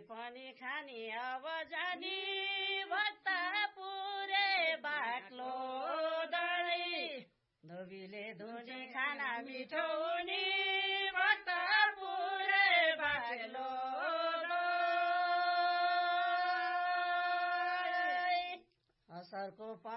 पनि खानी अब जानी भक्त पुरे बाक्लो डरै धोबीले धुनी खाना मिठो हुने भक्त पुरे बाक्लो डरै असारको